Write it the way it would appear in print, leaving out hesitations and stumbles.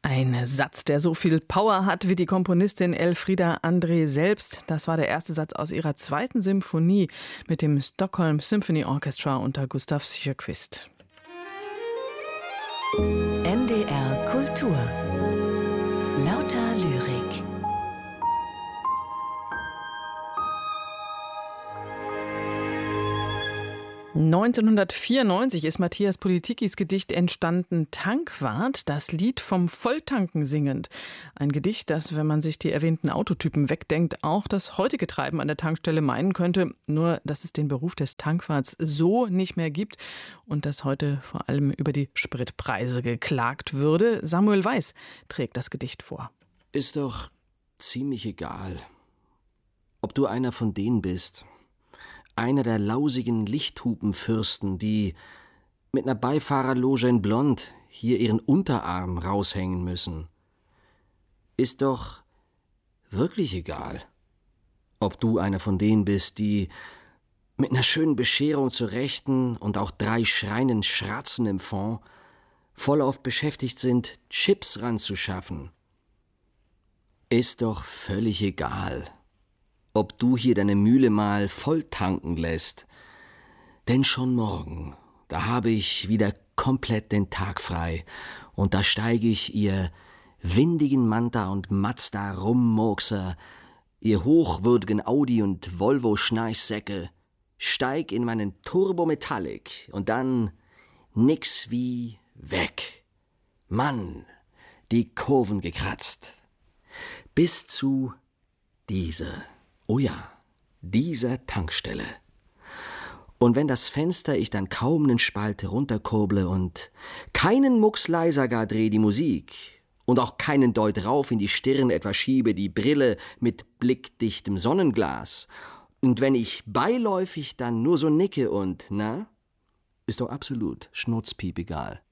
Ein Satz, der so viel Power hat wie die Komponistin Elfriede André selbst. Das war der erste Satz aus ihrer zweiten Symphonie mit dem Stockholm Symphony Orchestra unter Gustav Sjöquist. NDR Kultur. Lauter Lyrik. 1994 ist Matthias Politikis Gedicht entstanden, Tankwart, das Lied vom Volltanken singend. Ein Gedicht, das, wenn man sich die erwähnten Autotypen wegdenkt, auch das heutige Treiben an der Tankstelle meinen könnte, nur dass es den Beruf des Tankwarts so nicht mehr gibt und dass heute vor allem über die Spritpreise geklagt würde. Samuel Weiß trägt das Gedicht vor. Ist doch ziemlich egal, ob du einer von denen bist, einer der lausigen Lichthupenfürsten, die mit einer Beifahrerloge in Blond hier ihren Unterarm raushängen müssen. Ist doch wirklich egal, ob du einer von denen bist, die mit einer schönen Bescherung zur Rechten und auch 3 schreienden Schratzen im Fond vollauf beschäftigt sind, Chips ranzuschaffen. Ist doch völlig egal, ob du hier deine Mühle mal voll tanken lässt. Denn schon morgen, da habe ich wieder komplett den Tag frei und da steige ich ihr windigen Manta und Mazda Rummurkser, ihr hochwürdigen Audi und Volvo Schnarchsäcke, steig in meinen Turbo Metallic und dann nix wie weg. Mann, die Kurven gekratzt. Bis zu dieser. Oh ja, dieser Tankstelle. Und wenn das Fenster ich dann kaum nen Spalt runterkurble und keinen Mucks leiser gar dreh die Musik und auch keinen Deut rauf in die Stirn etwa schiebe die Brille mit blickdichtem Sonnenglas und wenn ich beiläufig dann nur so nicke und, na, ist doch absolut schnurzpiep egal.